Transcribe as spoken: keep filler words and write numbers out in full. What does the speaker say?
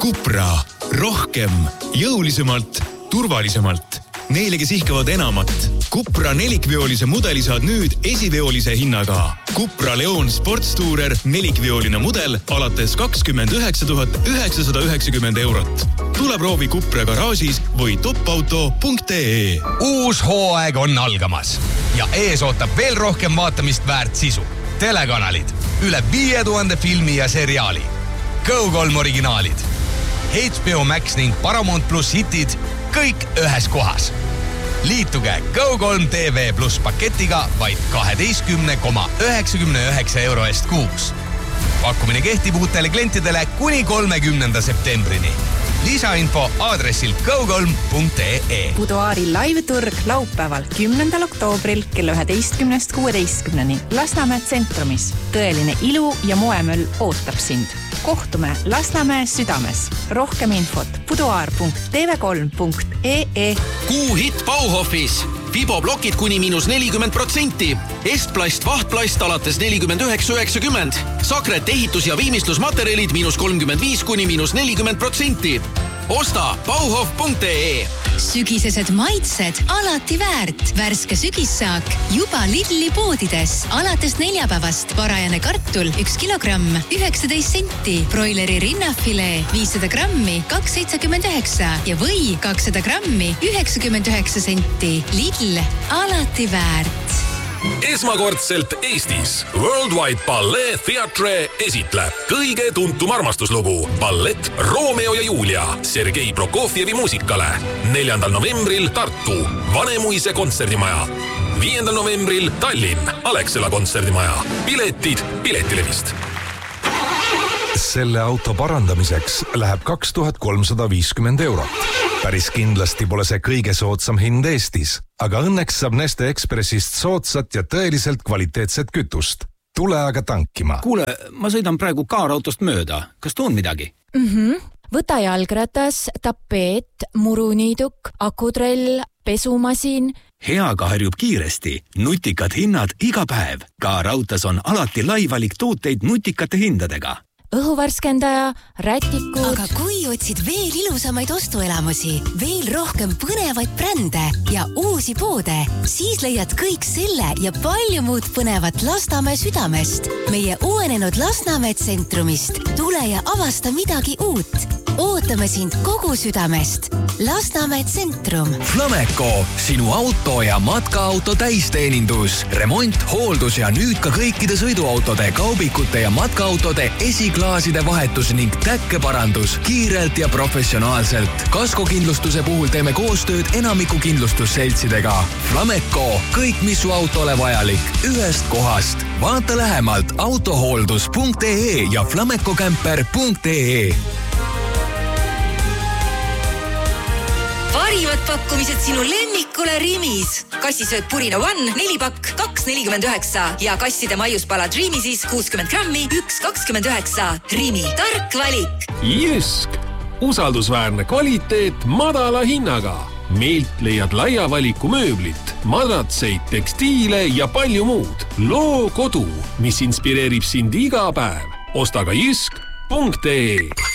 Cupra. Rohkem, jõulisemalt, turvalisemalt. Neile, kes ihkavad enamat. Cupra nelikveolise mudeli saad nüüd esiveolise hinnaga. Cupra Leon Sportstourer nelikveoline mudel alates kakskümmend üheksa tuhat üheksasada üheksakümmend eurot. Tule proovi Cupra garaažis või topauto punkt ee. Uus hooaeg on algamas ja ees ootab veel rohkem vaatamist väärt sisu. Telekanalid, üle viie tuhande filmi ja seriaali. Go kolm originaalid, H B O Max ning Paramount Plus hitid, kõik ühes kohas. Liituge Go kolm T V Plus paketiga vaid kaheteistkümne koma üheksakümne üheksa euro eest kuus. Pakkumine kehtib uutele klientidele kuni kolmekümnenda septembrini. Lisainfo aadressil go kolm punkt ee. Buduaari live-turg laupäeval kümnendal oktoobril kella üheteistkümnest kuueteistkümneni Lasnamäe tsentrumis. Tõeline ilu ja moemöll ootab sind. Kohtume Lasnamäe südames. Rohkem infot buduaar punkt t v kolm punkt ee. Kuu hit Bauhofis. Fiboblokid kuni miinus nelikümmend protsenti. Estplast, vahtplast alates nelikümmend üheksa üheksakümmend. Sakret ehitus- ja viimistlusmaterjalid miinus kolmkümmend viis kuni miinus nelikümmend protsenti. Osta bauhof punkt ee. Sügisesed maitsed alati väärt. Värske sügissaak juba Lidli poodides. Alates neljapäevast parajane kartul üks kilogramm üheksateist senti. Broileri rinnafilee viissada grammi kaks seitsekümmend üheksa ja või kakssada grammi üheksakümmend üheksa senti. Lidl alati väärt. Esmakordselt Eestis Worldwide Ballet Theatre esitleb kõige tuntum armastuslugu ballett Romeo ja Julia Sergei Prokofjevi muusikale. Neljandal novembril Tartu Vanemuise kontserdimaja. Viiendal novembril Tallinn Alexela kontserdimaja. Piletid Piletilevist. Selle auto parandamiseks läheb kaks tuhat kolmsada viiskümmend eurot. Päris kindlasti pole see kõige soodsam hind Eestis, aga õnneks saab Neste Expressist soodsat ja tõeliselt kvaliteetset kütust. Tule aga tankima. Kuule, ma sõidan praegu kaarautost mööda. Kas tuun midagi? Mhm. Võta jalgratas, tapeet, muruniiduk, akutrell, pesumasin. Heaga harjub kiiresti. Nutikad hinnad iga päev. Kaarautas on alati lai valik tooteid nutikate hindadega. Õhuvärskendaja, rätikud. Aga kui otsid veel ilusamaid ostuelamusi, veel rohkem põnevaid brände ja uusi poode, siis leiad kõik selle ja palju muud põnevat Lasnamäe südamest. Meie uuenenud Lasnamäe tsentrumist. Tule ja avasta midagi uut. Ootame sind kogu südamest. Lasnamäe tsentrum. Flameco, sinu auto ja matkaauto täisteenindus. Remont, hooldus ja nüüd ka kõikide sõiduautode, kaubikute ja matkaautode esiklaaside vahetus ning täkkeparandus kiirelt ja professionaalselt. Kaskokindlustuse puhul teeme koostööd enamiku kindlustusseltsidega. Flameco, kõik mis su autole vajalik, ühest kohast. Vaata lähemalt autohooldus punkt ee ja flamecocamper punkt ee. Parimad pakkumised sinu lemmikule Rimis. Kassisööt Purina One, neli pakk, kaks nelikümmend üheksa ja kasside maiuspala Dreamisis kuuskümmend grammi, üks kakskümmend üheksa. Rimi, tark valik. Jysk. Usaldusväärne kvaliteet madala hinnaga. Meilt leiad laia valiku mööblit, madratseid, tekstiile ja palju muud. Loo kodu, mis inspireerib sind iga päev. Osta ka jysk punkt ee.